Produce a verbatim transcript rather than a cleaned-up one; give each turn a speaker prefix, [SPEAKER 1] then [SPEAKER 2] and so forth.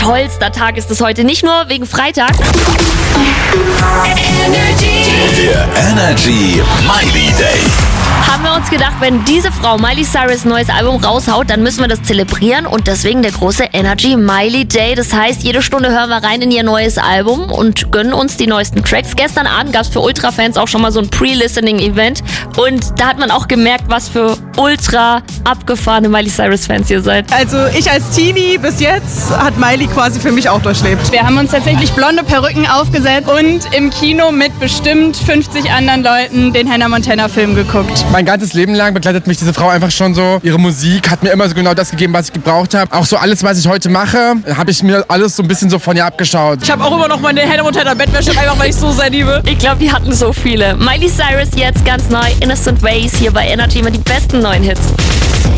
[SPEAKER 1] tollster Tag ist es heute. Nicht nur wegen Freitag.
[SPEAKER 2] Der Energy Miley Day.
[SPEAKER 1] Haben wir uns gedacht, wenn diese Frau Miley Cyrus neues Album raushaut, dann müssen wir das zelebrieren und deswegen der große Energy Miley Day. Das heißt, jede Stunde hören wir rein in ihr neues Album und gönnen uns die neuesten Tracks. Gestern Abend gab es für Ultra-Fans auch schon mal so ein Pre-Listening-Event und da hat man auch gemerkt, was für ultra abgefahrene Miley Cyrus-Fans ihr seid.
[SPEAKER 3] Also ich als Teenie bis jetzt hat Miley quasi für mich auch durchlebt.
[SPEAKER 4] Wir haben uns tatsächlich blonde Perücken aufgesetzt und im Kino mit bestimmt fünfzig anderen Leuten den Hannah Montana-Film geguckt.
[SPEAKER 5] Mein ganzes Leben lang begleitet mich diese Frau einfach schon so. Ihre Musik hat mir immer so genau das gegeben, was ich gebraucht habe. Auch so alles, was ich heute mache, habe ich mir alles so ein bisschen so von ihr abgeschaut.
[SPEAKER 3] Ich habe auch immer noch meine Hannah Montana Bettwäsche, einfach weil ich so sehr liebe.
[SPEAKER 1] Ich glaube, die hatten so viele. Miley Cyrus jetzt ganz neu, Innocent Ways hier bei Energy, immer die besten neuen Hits.